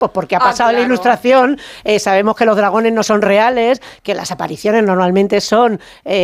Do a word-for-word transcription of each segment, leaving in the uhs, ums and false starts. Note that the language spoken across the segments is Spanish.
Pues porque ha pasado ah, claro. la ilustración, eh, sabemos que los dragones no son reales, que las apariciones normalmente son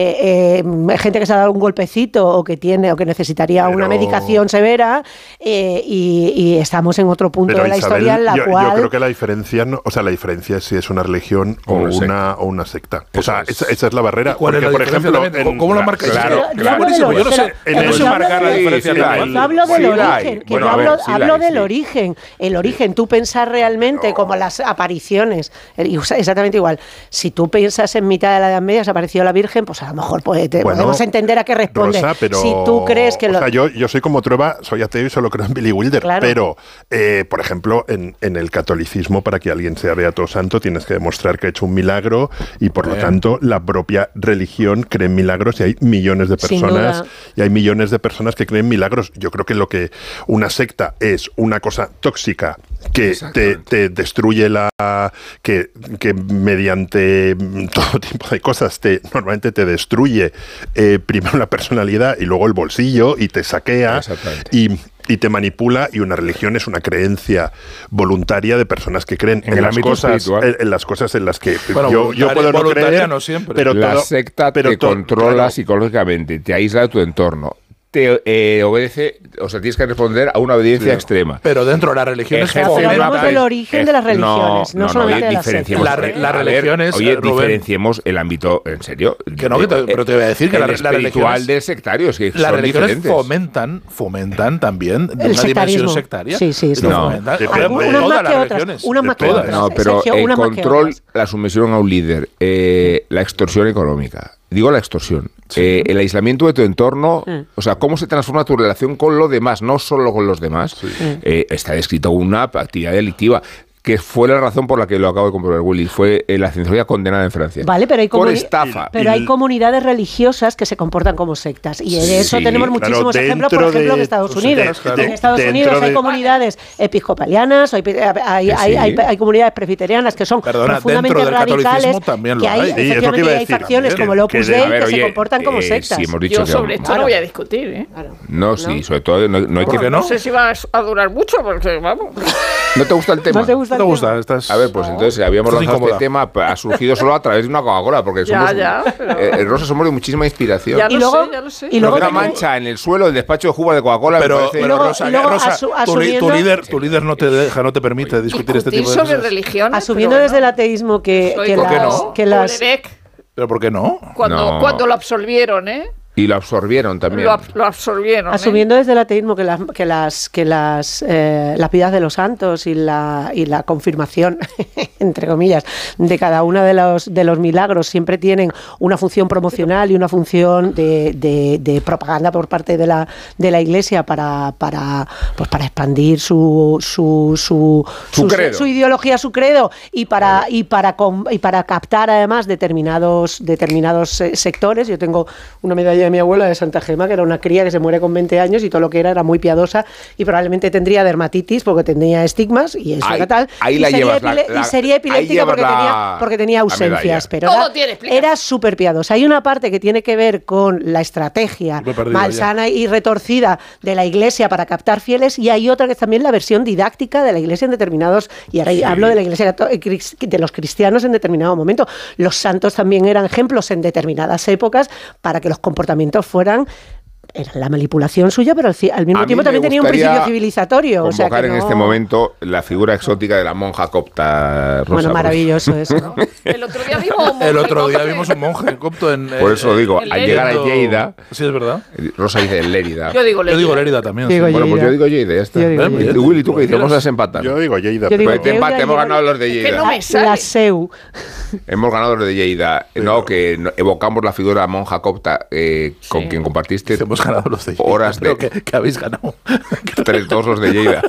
eh, eh, gente que se ha dado un golpecito o que tiene o que necesitaría pero... una medicación severa eh, y, y estamos en otro punto pero de la Isabel, historia en la yo, cual... Yo creo que la diferencia, no, o sea, la diferencia es si es una religión o una, una, o una secta. O sea, es. esa, esa es la barrera. Porque, la por ejemplo... En, ¿Cómo la marcáis? Claro, claro, claro. Buenísimo, yo no sé, no sé marcar la diferencia. Yo hablo del origen, que yo hablo, hablo del origen. El origen, tú pensar realmente como las apariciones, exactamente igual. Si tú piensas en mitad de la Edad Media se apareció la Virgen, pues a lo mejor pues, te bueno, podemos entender a qué responde. Rosa, pero, si tú crees que... Lo... O sea, yo, yo soy como Trueba, soy ateo y solo creo en Billy Wilder, claro. pero, eh, por ejemplo, en, en el catolicismo, para que alguien sea beato o santo, tienes que demostrar que ha hecho un milagro y, por Bien. lo tanto, la propia religión cree en milagros y hay millones de personas y hay millones de personas que creen en milagros. Yo creo que lo que una secta es una cosa tóxica que te, te destruye la que, que mediante todo tipo de cosas te normalmente te destruye eh, primero la personalidad y luego el bolsillo y te saquea y y te manipula, y una religión es una creencia voluntaria de personas que creen en, en las cosas en, en las cosas en las que bueno, yo, yo puedo no creer, no siempre. pero la todo, secta pero te todo, controla claro. psicológicamente, te aísla de tu entorno. Te eh, obedece, o sea, tienes que responder a una obediencia sí. extrema. Pero dentro de las religiones... Pero hablamos del origen de las religiones, no, no, no solamente no, de las sectas. La, las religiones... Oye, Rubén, diferenciemos el ámbito, en serio. Que no, que te, pero te voy a decir que el la, la espiritual del sectario, es que las son religiones diferentes. fomentan, fomentan también el una dimensión sectarismo. sectaria. Sí, sí, sí. No. Unas más que otras. Unas más que otras. No, pero el control, la sumisión a un líder, eh, la extorsión económica. Digo la extorsión. Sí. Eh, el aislamiento de tu entorno, sí. o sea, cómo se transforma tu relación con lo demás, no solo con los demás, sí. eh, está descrito una actividad delictiva. Que fue la razón por la que lo acabo de comprobar, Willy, fue eh, la cienciología condenada en Francia. Vale, pero hay, por estafa. Pero hay comunidades religiosas que se comportan como sectas. Y de eso sí, tenemos muchísimos claro, ejemplos, por ejemplo, de, en Estados Unidos. Claro, en Estados Unidos hay de, comunidades episcopalianas, hay, hay, hay, hay, hay comunidades presbiterianas que son Perdona, profundamente radicales. También lo que hay, hay. efectivamente, hay facciones como el Opus Dei que se comportan como sectas. Yo sobre esto no voy a discutir, ¿eh? No, sí, sobre todo no hay que... No sé si va a durar mucho, porque vamos... ¿No te gusta el tema? ¿No te gusta? ¿No te gusta? Estás... A ver, pues entonces habíamos lanzado este tema, ha surgido solo a través de una Coca-Cola, porque somos, ya, ya, pero... eh, Rosa, somos de muchísima inspiración. Ya y luego, sé, ya lo sé. Y luego una mancha en el suelo del despacho de Juba de Coca-Cola. Pero, parece... pero luego, Rosa, luego, Rosa asu tu, asumiendo... tu líder, tu líder no te deja, no te permite discutir este tipo de sobre cosas. Religión, asumiendo pero desde no. el ateísmo que, que ¿Por las... qué no? Que las ¿Pero por qué no? Cuando, no. cuando lo absolvieron, ¿eh? Y lo absorbieron también. Lo, lo absorbieron. Asumiendo ¿eh? desde el ateísmo que las que las que las eh, las vidas de los santos y la y la confirmación entre comillas de cada uno de los de los milagros siempre tienen una función promocional y una función de, de, de propaganda por parte de la de la Iglesia para para pues para expandir su su su, su, su, credo. su ideología, su credo y para y para y para captar además determinados determinados eh, sectores. Yo tengo una medalla de mi abuela de Santa Gema, que era una cría que se muere con veinte años y todo lo que era era muy piadosa y probablemente tendría dermatitis porque tenía estigmas y eso ahí, era tal. Ahí y, la sería llevas, la, la, y sería epiléptica porque, la, tenía, porque tenía ausencias. Pero todo era, tiene explicación. Era súper piadosa. Hay una parte que tiene que ver con la estrategia malsana y retorcida de la Iglesia para captar fieles y hay otra que es también la versión didáctica de la Iglesia en determinados, y ahora sí. hablo de la Iglesia de los cristianos en determinado momento. Los santos también eran ejemplos en determinadas épocas para que los comportamientos fueran era la manipulación suya, pero al, al mismo tiempo también tenía un principio civilizatorio. Convocar o sea que en no... este momento la figura exótica de la monja copta Rosa. Bueno, maravilloso eso, ¿no? El otro día vimos un monje El otro día copte. vimos un monje copto en... Por eso eh, digo, al llegar a Lleida... Sí, es verdad. Rosa dice Lérida. Yo digo Lérida. Yo digo Lérida también. Digo sí. Bueno, pues yo digo Lleida, ya está. Yo digo ¿Eh? Lleida. Willy, ¿tú qué dices? Vamos a desempatar. Yo digo Lleida. Yo digo Pues te Lleida, empate, hemos Lleida. ganado los de Lleida. Que no me sale. La S E U. Hemos ganado los de Lleida. Pero... No, que evocamos la figura monja copta eh, sí. con quien compartiste hemos ganado los de Lleida. Horas de... Que, que habéis ganado. tres dos los de Lleida.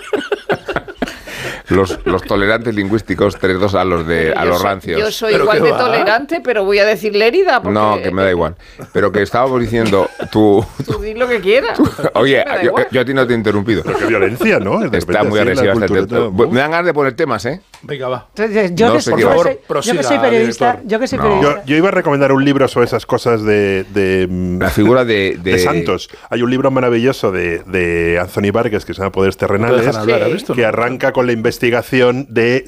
Los, los tolerantes lingüísticos, tres dos a los de a los soy, rancios. Yo soy ¿Pero igual de va? tolerante, pero voy a decir Lérida. Porque, no, que me da igual. Pero que estábamos diciendo, tú... Tú di lo que quieras. Tú, oye, yo, yo a ti no te he interrumpido. Pero qué violencia, ¿no? De Está muy agresiva esta. Me dan ganas de poner temas, ¿eh? Venga, va. Yo, No que, sé yo, qué que va. soy, yo Prosiga, que soy periodista, director. yo que soy No. periodista. Yo, yo iba a recomendar un libro sobre esas cosas de, de, mm, La figura de, de- de santos. Hay un libro maravilloso de, de Anthony Vargas que se llama Poderes No te Terrenales, dejan hablar, ¿has Sí. visto? que arranca con la investigación de